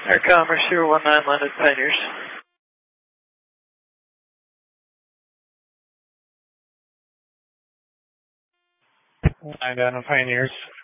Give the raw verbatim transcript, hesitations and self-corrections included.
Air Commerce zero one nine landed Pioneers. Nine down on Pioneers.